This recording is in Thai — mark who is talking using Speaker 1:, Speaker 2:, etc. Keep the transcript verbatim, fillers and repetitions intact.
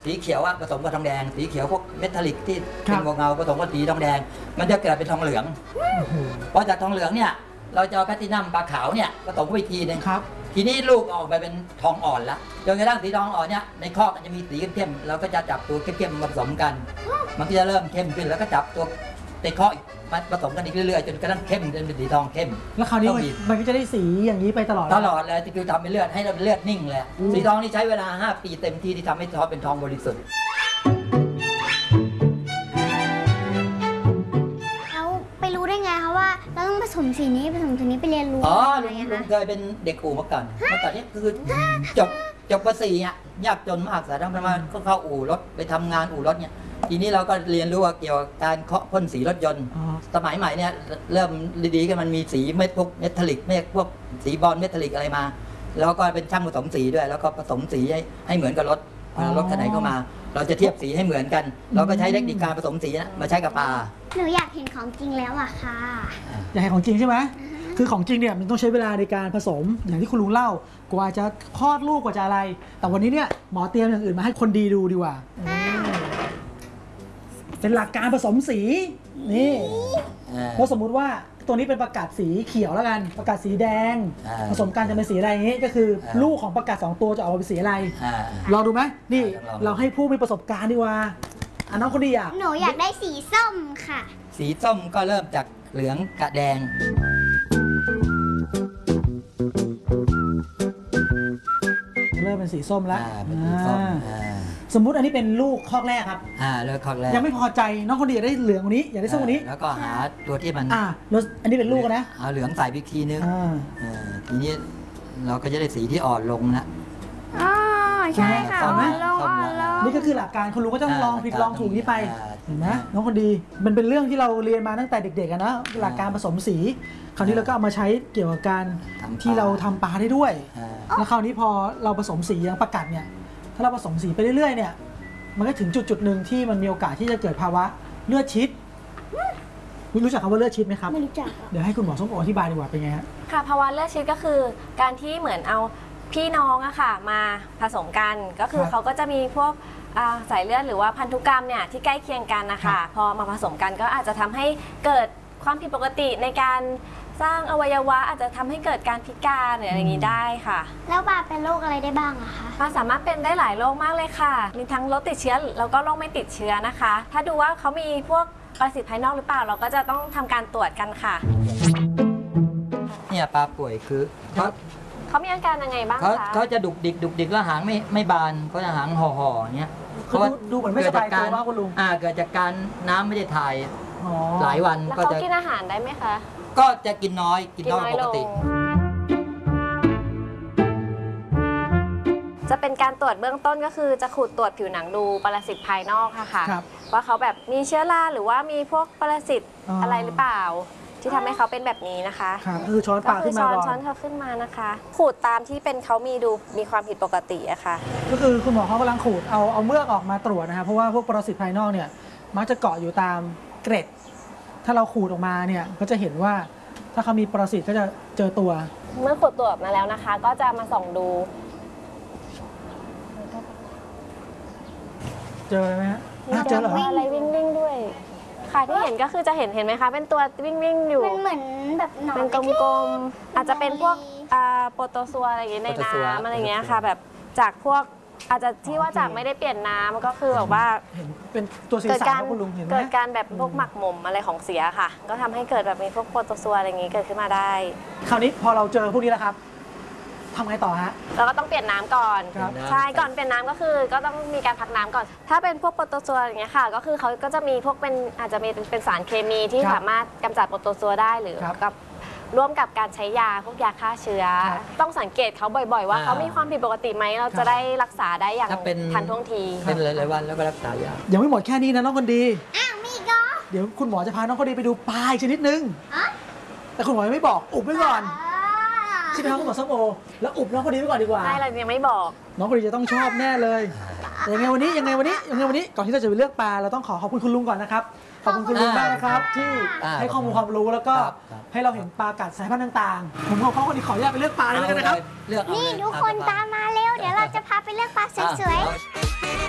Speaker 1: สีเขียวอะผสมกับทองแดงสีเขียวพวกเมทัลลิกที่เป็นเงาผสมกับสีทองแดงมันจะเกิดเป็นทองเหลืองพอจากทองเหลืองเนี่ยเราจะเอาแพลตินัมปลาขาวเนี่ยผสมเข้าไปทีนึงทีนี้ลูกออกไปเป็นทองอ่อนละจนกระทั่งสีทองอ่อนเนี่ยในคอกจะมีสีเข้มๆเราก็จะจับตัวเข้มๆมาผสมกันมันก็จะเริ่มเข้มขึ้นแล้วก็จับตัวในคอกมาผสมกันอีกเรื่อยๆจนกระทั่งเข้มจนเป็นสีทองเข้ม
Speaker 2: แล้วคราวนี้มันก็จะได้สีอย่างนี้ไปตลอด
Speaker 1: ตลอดเลยคือทำเป็นเลือดให้เราเป็นเลือดนิ่งเลยสีทองนี่ใช้เวลาห้าปีเต็มที่ที่ทำให้ทองเป็นทองบริสุทธิ์
Speaker 3: แล้วไปรู้ได้ไงคะว่าเราต้องผสมสีนี้ผสมสีนี้ไปเรียนรู้
Speaker 1: อ๋อลุงลุงเคยเป็นเด็กอู่มาก่อนเมื่อก่อนนี้คือจบจบป.สี่อ่ะยากจนมากสายทั้งประมาณก็เข้าอู่รถไปทำงานอู่รถเนี่ยทีนี้เราก็เรียนรู้ว่าเกี่ยวกับการเคาะพ่นสีรถยนต์สมัยใหม่เนี่ยเริ่มดีๆกันมันมีสีเม็ดพวกเมทัลลิกเม็ดพวกสีบอลเมทัลลิกอะไรมาแล้วก็เป็นช่างผสมสีด้วยแล้วก็ผสมสีให้ให้เหมือนกับรถรถคันไหนเข้ามาเราจะเทียบสีให้เหมือนกันเราก็ใช้เทคนิคการผสมสีมาใช้กับปลา
Speaker 3: หนูอยากเห็นของจริงแล้วอะค่ะ
Speaker 2: อยากเห็นของจริงใช่ไหมคือของจริงเนี่ยมันต้องใช้เวลาในการผสมอย่างที่คุณลุงเล่ากว่าจะคลอดลูกกว่าจะอะไรแต่วันนี้เนี่ยหมอเตรียมอย่างอื่นมาให้คนดีดูดีกว่าเป็นหลักการผสมสีนี่เพราะสมมุติว่าตัวนี้เป็นประกาศสีเขียวแล้วกันประกาศสีแดงผสมกันจะเป็นสีอะไรอย่างนี้ก็คือลูกของประกาศสองตัวจะออกมาเป็นสีอะไรลองดูไหมนี่เราให้ผู้มีประสบการณ์ดีกว่าอ่ะน้องคนดีอ่ะ
Speaker 3: หนูอยากได้สีส้มค่ะ
Speaker 1: สีส้มก็เริ่มจากเหลืองกับแดง
Speaker 2: เริ่มเป็นสีส้มแล้วสมมุติอันนี้เป็นลูกคอกแรกครับ
Speaker 1: อ่าเลือกคอกแรก
Speaker 2: ยังไม่พอใจน้องคนดีอยากได้เหลืองกว่านี้อยากได้ส้มกว่านี้
Speaker 1: แล้วก็หาตัวที่มัน
Speaker 2: อ่าแล้วอันนี้เป็นลูกนะ
Speaker 1: เอาเหลืองใส่อีกทีนึงทีนี้เราก็จะได้สีที่อ่อนลงนะ
Speaker 3: อ๋อใช่ค่ะอ่อนลงอ่อนลง
Speaker 2: นี่ก็คือหลักการคุณลุงก็ต้องลองผิดลองถูกนี้ไปเห็นไหมน้องคนดีมันเป็นเรื่องที่เราเรียนมาตั้งแต่เด็กๆนะหลักการผสมสีคราวนี้เราก็เอามาใช้เกี่ยวกับการที่เราทำปลาได้ด้วยแล้วคราวนี้พอเราผสมสีอย่างประกัดเนี่ยถ้าเราผสมสีไปเรื่อยๆเนี่ยมันก็ถึงจุดจุดหนึ่งที่มันมีโอกาสที่จะเกิดภาวะเลือดชิดรู้จักคำว่าเลือดชิดไหมครับ
Speaker 3: ไม่รู้จัก
Speaker 2: เดี๋ยวให้คุณหมอส้มโออธิบายดีกว่าเป็นไงฮะ
Speaker 4: ค่ะภาวะเลือดชิดก็คือการที่เหมือนเอาพี่น้องอะค่ะมาผสมกันก็คือเขาก็จะมีพวกสายเลือดหรือว่าพันธุกรรมเนี่ยที่ใกล้เคียงกันนะคะพอมาผสมกันก็อาจจะทำให้เกิดความผิดปกติในการสร้างอวัยวะอาจจะทำให้เกิดการพิการหรืออะไรอย่างนี้ได้ค่ะ
Speaker 3: แล้วปลาเป็นโรคอะไรได้บ้างอะคะ
Speaker 4: ปลาสามารถเป็นได้หลายโรคมากเลยค่ะมีทั้งโรคติดเชื้อแล้วก็โรคไม่ติดเชื้อนะคะถ้าดูว่าเขามีพวกปรสิตภายนอกหรือเปล่าเราก็จะต้องทำการตรวจกันค่ะ
Speaker 1: เนี่ยปลาป่วยคือเขา
Speaker 4: เขามีอาการยังไงบ้างคะ
Speaker 1: เขาจะดุกดิกดุกดิกแล้วหางไม่ไม่บานเขาจะหางห่อห่ออย่างเงี้ย
Speaker 2: เขาดูเหมือนไม่สบายตัวว่าคุณลุง
Speaker 1: อ่าเกิดจากการน้ำไม่ได้ถ่ายหลายวัน
Speaker 4: ก็จะกินอาหารได้ไหมคะ
Speaker 1: ก็จะกินน้อยกินน้อยปกติ
Speaker 4: จะเป็นการตรวจเบื้องต้นก็คือจะขูดตรวจผิวหนังดูปรสิตภายนอกค่ะค่ะว่าเขาแบบมีเชื้อราหรือว่ามีพวกปรสิตอะไรหรือเปล่าที่ทำให้เขาเป็นแบบนี้นะคะ
Speaker 2: คือช้อนปากขึ้นมาก่อน
Speaker 4: ช้อนเขาขึ้นมานะคะขูดตามที่เป็นเขามีดูมีความผิดปกติอะค่ะ
Speaker 2: ก็คือคุณหมอเขากำลังขูดเอาเอาเมือกออกมาตรวจนะคะเพราะว่าพวกปรสิตภายนอกเนี่ยมักจะเกาะอยู่ตามเกร็ดถ้าเราขูดออกมาเนี่ยก็จะเห็นว่าถ้าเขามีปรสิตก็จะเจอตัว
Speaker 4: เมื่อขูดตัวออกมาแล้วนะคะก็จะมาส่องดู
Speaker 2: เจอไหมฮะ
Speaker 4: เจอเหรออะไรวิ่งวิ่งด้วยค่ะที่เห็นก็คือจะเห็นเห็นไหมคะเป็นตัววิ่งวิ่งอยู่
Speaker 3: มันเหมือนแบบหนอน
Speaker 4: เป็นกลมๆอาจจะเป็นพวกโปรโตซัวอะไรอย่างเงี้ยในน้ำอะไรเงี้ยค่ะแบบจากพวกอาจจะที่ว่าจากไม่ได้เปลี่ยนน้ำก็คือแบบว่า
Speaker 2: เห็นเป็นตัวสีสันคุณลุงเห็นไหม
Speaker 4: เกิดการแบบพวกหมักหมมอะไรของเสียค่ะก็ทำให้เกิดแบบมีพวกโปรโตซัวอะไรอย่างงี้เกิดขึ้นมาได้
Speaker 2: คราวนี้พอเราเจอพวกนี้แล้วครับทำไงต่อฮะ
Speaker 4: เราก็ต้องเปลี่ยนน้ำก่อนใช่ก่อนเปลี่ยนน้ำก็คือก็ต้องมีการพักน้ำก่อนถ้าเป็นพวกโปรโตซัวอย่างเงี้ยค่ะก็คือเขาก็จะมีพวกเป็นอาจจะมีเป็นสารเคมีที่สามารถกำจัดโปรโตซัวได้หรือกับร่วมกับการใช้ยาพวกยาฆ่าเชื้อต้องสังเกตเขาบ่อยๆว่าเขามีความผิดปกติไหมเราจะได้รักษาได้อย่างทันท่วงที
Speaker 1: เป็นหลายๆวันแล้วก็รักษายา
Speaker 2: ยังไม่หมดแค่นี้นะน้องคนดี
Speaker 3: อ้าวมีก็
Speaker 2: เดี๋ยวคุณหมอจะพาน้องคนดีไปดูปลาอีกชนิดนึงแต่คุณหมอยังไม่บอกอุบไว้ก่อนใช่ไหมครับคุณหมอส้มโอแล้วอุบน้องคนดีไว้ก่อนดีกว่า
Speaker 4: ใช่เรายังไม่บอก
Speaker 2: น้องคนดีจะต้องชอบแน่เลยยังไงวันนี้ยังไงวันนี้ยังไงวันนี้ก่อนที่เราจะไปเลือกปลาเราต้องขอขอบคุณคุณลุงก่อนนะครับขอบคุณคุณลุงมากนะครับที่ให้ข้อมูลความรู้แล้วก็ให้เราเห็นปลากัดสายพันธุ์ต่างๆผมขอเขาคนนี้ขออนุญาตไปเลือกปลาเลยนะครับ
Speaker 3: นี่ทุกคนตามมาเร็วเดี๋ยวเราจะพาไปเลือกปลาสวยๆ